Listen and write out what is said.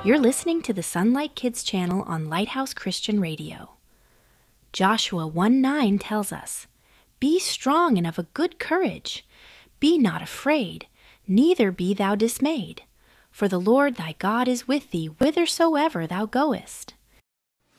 You're listening to the Sunlight Kids channel on Lighthouse Christian Radio. Joshua 1:9 tells us, "Be strong and of a good courage. Be not afraid, neither be thou dismayed. For the Lord thy God is with thee whithersoever thou goest."